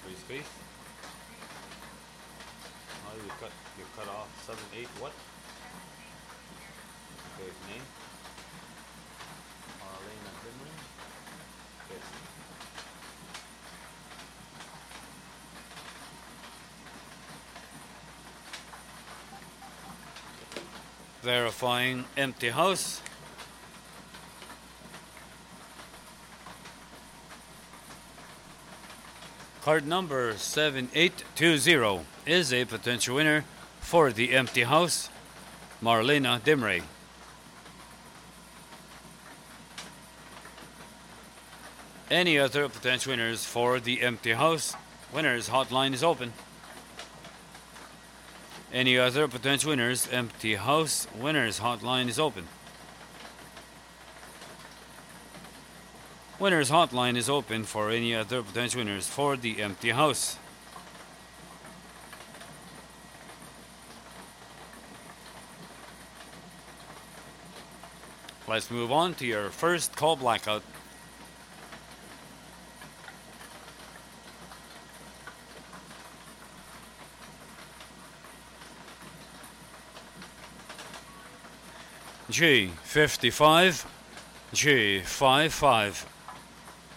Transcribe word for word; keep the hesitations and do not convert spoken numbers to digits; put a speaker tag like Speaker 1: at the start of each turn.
Speaker 1: free space. Oh, you cut, you cut off seven, eight, what? Okay, name. Marlena Dimring. Okay. Verifying empty house. Card number seven eight two zero is a potential winner for the empty house, Marlena Dimray. Any other potential winners for the empty house? Winners hotline is open. Any other potential winners? Empty house winners hotline is open. Winners hotline is open for any other potential winners for the empty house. Let's move on to your first call blackout. G fifty-five, G fifty-five.